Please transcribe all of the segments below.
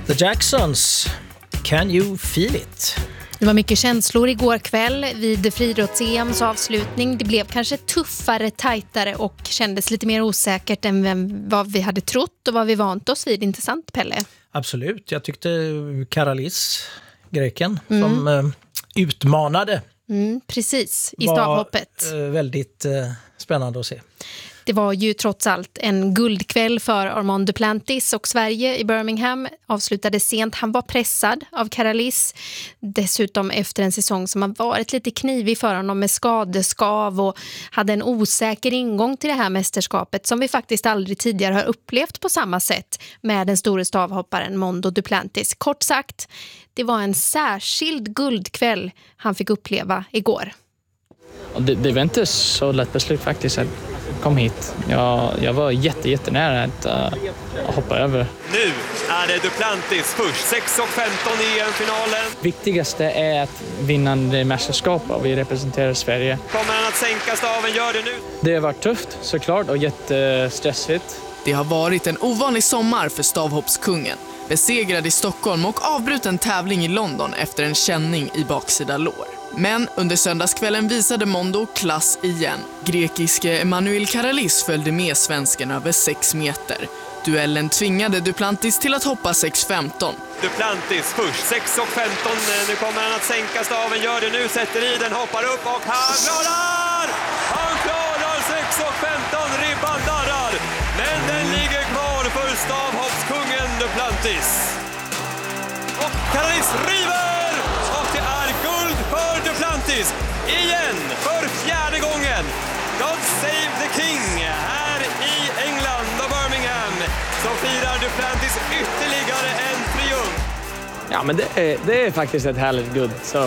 The Jacksons, Can You Feel It? Det var mycket känslor igår kväll vid friidrotts-EMs avslutning. Det blev kanske tuffare, tajtare och kändes lite mer osäkert än vad vi hade trott och vad vi vant oss vid. Intressant, Pelle? Absolut. Jag tyckte Karalis, greken, som utmanade. Precis, i stavhoppet. Väldigt spännande att se. Det var ju trots allt en guldkväll för Armand Duplantis och Sverige i Birmingham. Avslutade sent. Han var pressad av Karalis. Dessutom efter en säsong som har varit lite knivig för honom med skadeskav och hade en osäker ingång till det här mästerskapet som vi faktiskt aldrig tidigare har upplevt på samma sätt med den stora stavhopparen Mondo Duplantis. Kort sagt, det var en särskild guldkväll han fick uppleva igår. Det var inte så lätt beslut faktiskt att kom hit. Jag var jättenära att hoppa över. Nu är det Duplantis först. 6.15 i EM-finalen. Viktigaste är att vinna det mästerskapet och vi representerar Sverige. Kommer han att sänka staven? Gör det nu. Det har varit tufft såklart och jättestressigt. Det har varit en ovanlig sommar för stavhoppskungen. Besegrad i Stockholm och avbruten tävling i London efter en känning i baksida lår. Men under söndagskvällen visade Mondo klass igen. Grekiske Emanuel Karalis följde med svensken över 6 meter. Duellen tvingade Duplantis till att hoppa 6.15. Duplantis först, 6.15. Nu kommer han att sänka staven, gör det nu, sätter i den, hoppar upp och han klarar! Han klarar 6.15, ribban darrar. Men den ligger kvar för stavhoppskungen Duplantis. Och Karalis river! Och det är guld för Duplantis. Igen, för 4:e gången. God save the king här i England och Birmingham. Så firar Duplantis ytterligare en triumf. Ja, men det är faktiskt ett härligt guld. Så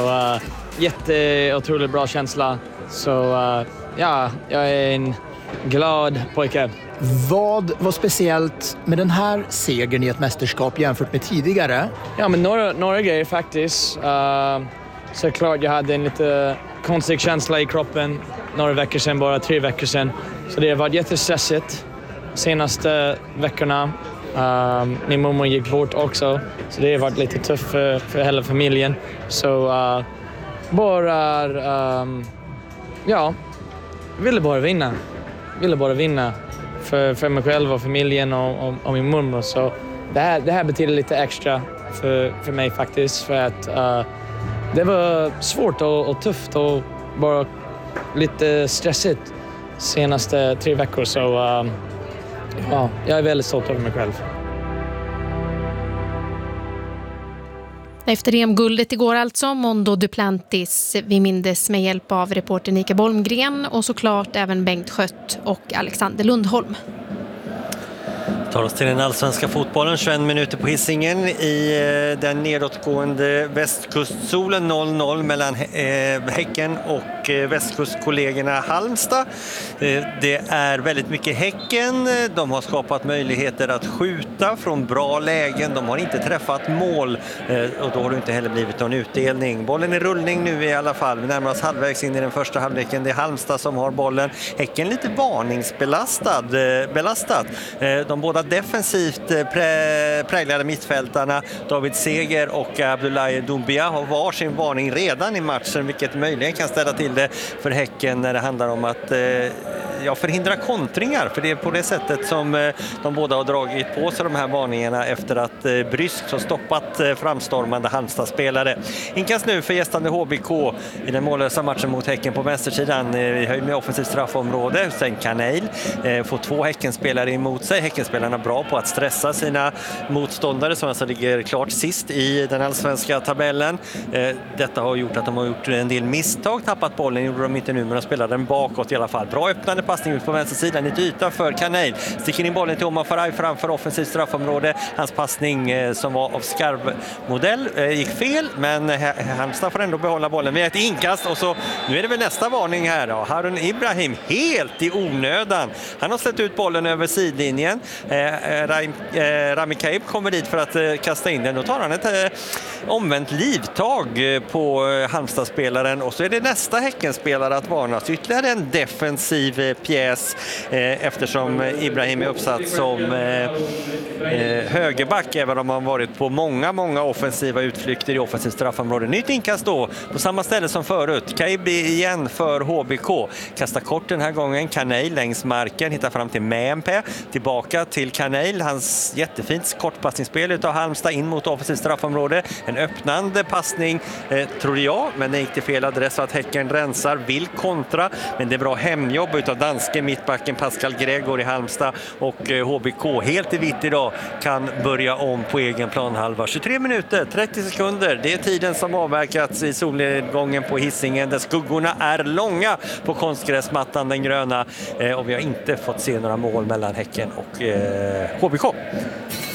otroligt bra känsla. Så ja, jag är en glad pojke. Vad var speciellt med den här segern i ett mästerskap jämfört med tidigare? Ja, men några grejer faktiskt. Såklart jag hade en lite konstig känsla i kroppen några veckor sedan, bara 3 veckor sedan. Så det har varit jättestressigt senaste veckorna. Min mormor gick bort också, så det har varit lite tufft för hela familjen. Så ville bara vinna för mig själv och familjen och min mormor. Så det här betyder lite extra för mig faktiskt, för att det var svårt och tufft och bara lite stressigt senaste 3 veckor. Så jag är väldigt stolt över mig själv. Efter EM-guldet igår alltså, Mondo Duplantis, vi mindes med hjälp av reporter Nika Bolmgren och såklart även Bengt Schött och Alexander Lundholm. Tar oss till den allsvenska fotbollen, 21 minuter på Hisingen i den nedåtgående västkustsolen, 0-0 mellan Häcken och västkustkollegorna Halmstad. Det är väldigt mycket Häcken, de har skapat möjligheter att skjuta från bra lägen, de har inte träffat mål och då har det inte heller blivit någon utdelning. Bollen är rullning nu i alla fall, vi närmar oss halvvägs in i den första halvleken, det är Halmstad som har bollen. Häcken lite varningsbelastad. De båda defensivt präglade mittfältarna David Seger och Abdoulaye Doumbia har varsin varning redan i matchen, vilket möjligen kan ställa till det för Häcken när det handlar om att förhindra kontringar, för det är på det sättet som de båda har dragit på sig de här varningarna efter att bryskt har stoppat framstormande Halmstad-spelare. Inkast nu för gästande HBK i den mållösa matchen mot Häcken på vänstersidan. Vi har ju med offensivt straffområde. Hussein Kanail får 2 Häckenspelare emot sig. Häckenspelarna bra på att stressa sina motståndare som alltså ligger klart sist i den allsvenska tabellen. Detta har gjort att de har gjort en del misstag, tappat bollen, gjorde de inte nu, men de spelade den bakåt i alla fall. Bra öppnande passning ut på vänstersidan, lite yta för Kanail. Sticker in bollen till Omar Faraj framför offensivt straffområde. Hans passning som var av skarvmodell gick fel, men Halmstad får ändå behålla bollen med ett inkast och så nu är det väl nästa varning här då. Harun Ibrahim helt i onödan. Han har släppt ut bollen över sidlinjen. Rami Kaib kommer dit för att kasta in den. Då tar han ett omvänt livtag på Halmstad-spelaren och så är det nästa Häckenspelare att varnas. Ytterligare en defensiv pjäs eftersom Ibrahim är uppsatt som högerback, även om han varit på många offensiva utflykter i offensivt straffområde. Nytt inkast då på samma ställe som förut. Kaibi igen för HBK. Kastar kort den här gången. Kaneil längs marken, hittar fram till Mämpä. Tillbaka till Kaneil. Hans jättefint kortpassningsspel utav Halmstad in mot offensivt straffområde. En öppnande passning trodde jag, men den gick till fel adress så att Häcken rensar, vill kontra, men det är bra hemjobb utav danske mittbacken Pascal Gregor i Halmstad, och HBK helt i vitt idag kan börja om på egen planhalva. 23 minuter, 30 sekunder, det är tiden som avverkats i solnedgången på Hisingen där skuggorna är långa på konstgräsmattan, den gröna, och vi har inte fått se några mål mellan Häcken och HBK.